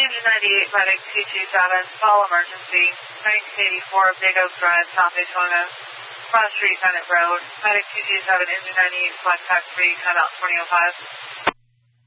Engine 98, Medic 227, call emergency, 1984 Big Oak Drive, South Daytona, Cross Street, Bennett Road, Medic 227, Engine 98, flight pack 3, timeout 2005.